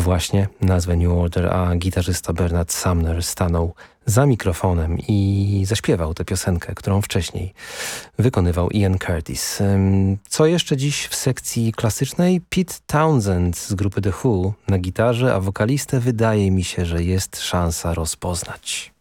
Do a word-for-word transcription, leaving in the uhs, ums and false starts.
właśnie nazwę New Order, a gitarzysta Bernard Sumner stanął za mikrofonem i zaśpiewał tę piosenkę, którą wcześniej wykonywał Ian Curtis. Co jeszcze dziś w sekcji klasycznej? Pete Townshend z grupy The Who na gitarze, a wokalistę wydaje mi się, że jest szansa rozpoznać.